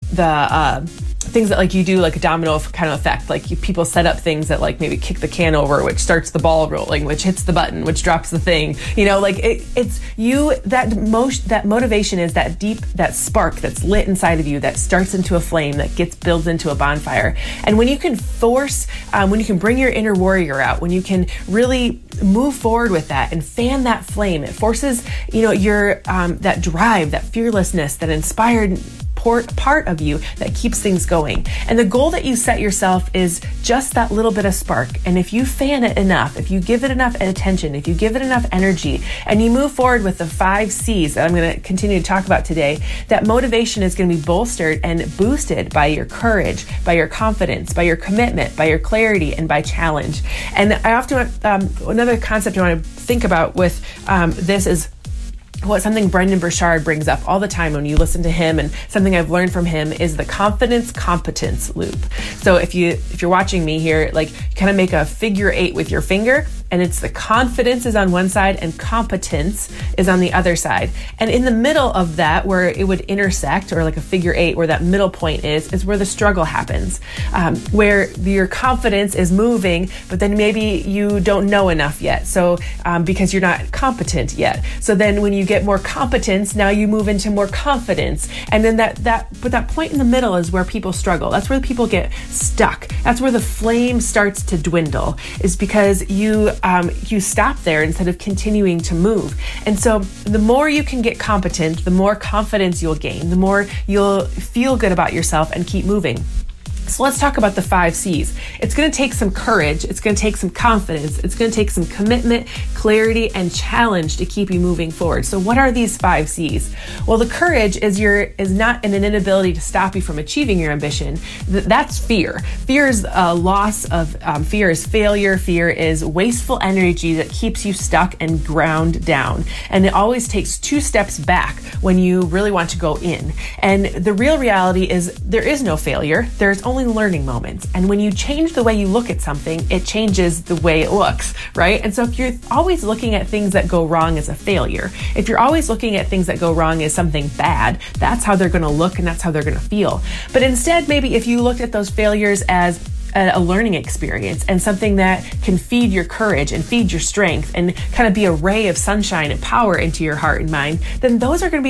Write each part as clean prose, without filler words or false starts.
things that like you do like a domino kind of effect. Like people set up things that like maybe kick the can over, which starts the ball rolling, which hits the button, which drops the thing. Like it's you, that motivation is that spark that's lit inside of you that starts into a flame that gets built into a bonfire. And when you can when you can bring your inner warrior out, when you can really move forward with that and fan that flame, it forces, your that drive, that fearlessness, that inspired part of you that keeps things going. And the goal that you set yourself is just that little bit of spark. And if you fan it enough, if you give it enough attention, if you give it enough energy, and you move forward with the 5 C's that I'm going to continue to talk about today, that motivation is going to be bolstered and boosted by your courage, by your confidence, by your commitment, by your clarity, and by challenge. And I often, another concept I want to think about with this is something Brendon Burchard brings up all the time when you listen to him, and something I've learned from him is the confidence competence loop. So if you're watching me here, like kind of make a figure 8 with your finger, and it's the confidence is on one side and competence is on the other side. And in the middle of that, where it would intersect, or like a figure 8, where that middle point is where the struggle happens, where your confidence is moving, but then maybe you don't know enough yet. So because you're not competent yet. So then when you get more competence, now you move into more confidence. And then but that point in the middle is where people struggle. That's where people get stuck. That's where the flame starts to dwindle, is because you stop there instead of continuing to move. And so the more you can get competent, the more confidence you'll gain, the more you'll feel good about yourself and keep moving. So let's talk about the 5 C's. It's going to take some courage. It's going to take some confidence. It's going to take some commitment, clarity, and challenge to keep you moving forward. So what are these 5 C's? Well, the courage is not an inability to stop you from achieving your ambition. That's fear. Fear is a loss of, fear is failure. Fear is wasteful energy that keeps you stuck and ground down. And it always takes 2 steps back when you really want to go in. And the real reality is there is no failure. There's only learning moments. And when you change the way you look at something, it changes the way it looks, right? And so if you're always looking at things that go wrong as a failure, if you're always looking at things that go wrong as something bad, that's how they're going to look and that's how they're going to feel. But instead, maybe if you looked at those failures as a learning experience and something that can feed your courage and feed your strength and kind of be a ray of sunshine and power into your heart and mind, then that's going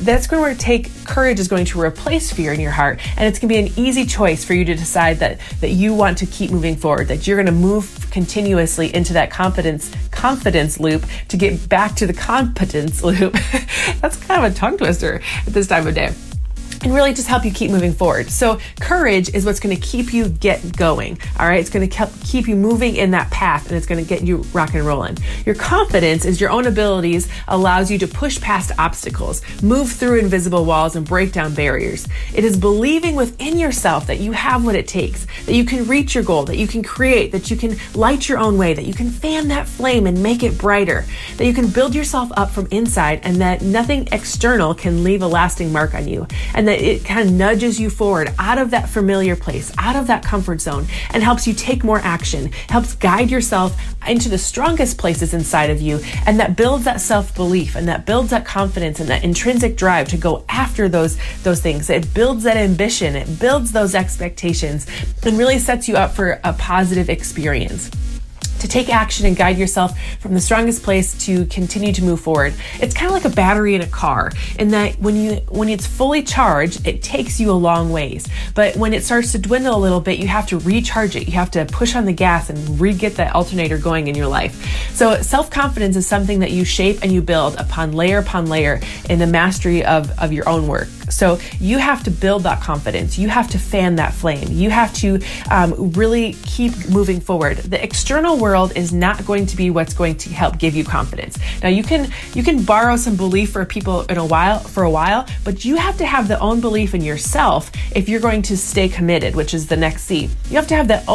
to take courage is going to replace fear in your heart. And it's going to be an easy choice for you to decide that you want to keep moving forward, that you're going to move continuously into that confidence loop to get back to the competence loop. That's kind of a tongue twister at this time of day. And really just help you keep moving forward. So courage is what's going to keep you going. All right. It's going to keep you moving in that path, and it's going to get you rock and rolling. Your confidence is your own abilities allows you to push past obstacles, move through invisible walls, and break down barriers. It is believing within yourself that you have what it takes, that you can reach your goal, that you can create, that you can light your own way, that you can fan that flame and make it brighter, that you can build yourself up from inside, and that nothing external can leave a lasting mark on you. And that it kind of nudges you forward out of that familiar place, out of that comfort zone, and helps you take more action, helps guide yourself into the strongest places inside of you, and that builds that self-belief, and that builds that confidence and that intrinsic drive to go after those things. It builds that ambition, it builds those expectations, and really sets you up for a positive experience. To take action and guide yourself from the strongest place to continue to move forward. It's kind of like a battery in a car, in that when it's fully charged, it takes you a long ways. But when it starts to dwindle a little bit, you have to recharge it. You have to push on the gas and re-get that alternator going in your life. So self-confidence is something that you shape and you build upon layer in the mastery of your own work. So you have to build that confidence. You have to fan that flame. You have to really keep moving forward. The external world is not going to be what's going to help give you confidence. Now you can borrow some belief for people for a while, but you have to have the own belief in yourself if you're going to stay committed, which is the next C. You have to have that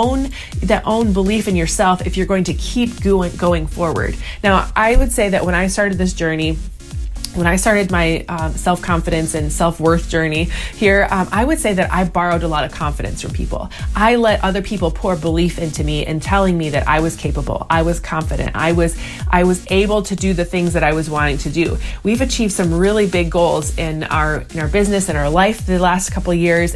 own belief in yourself if you're going to keep going forward. Now, I would say that when I started this journey, when I started my self-confidence and self-worth journey here, I would say that I borrowed a lot of confidence from people. I let other people pour belief into me and telling me that I was capable, I was confident, I was able to do the things that I was wanting to do. We've achieved some really big goals in our business and our life the last couple of years,